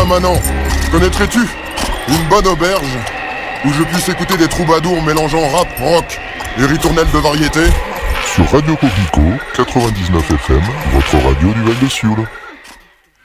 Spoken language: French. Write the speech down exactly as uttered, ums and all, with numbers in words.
Manon, connaîtrais-tu une bonne auberge où je puisse écouter des troubadours mélangeant rap, rock et ritournelles de variété? Sur Radio Coquelicot, quatre-vingt-dix-neuf F M, votre radio du Val de Sioule.